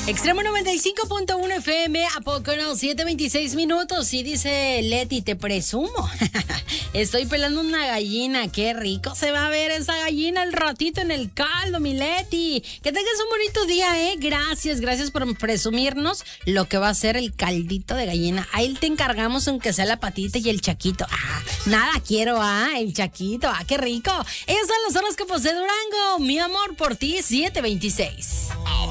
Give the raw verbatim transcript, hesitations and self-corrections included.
Extremo noventa y cinco punto uno F M, ¿a poco no? siete veintiséis minutos y dice Leti, te presumo. Estoy pelando una gallina, qué rico se va a ver esa gallina el ratito en el caldo, mi Leti. Que tengas un bonito día, ¿eh? Gracias, gracias por presumirnos lo que va a ser el caldito de gallina. Ahí te encargamos aunque sea la patita y el chaquito. Ah, nada quiero, ah, el chaquito, ah, qué rico. Esas son las horas que posee Durango, mi amor por ti, siete veintiséis.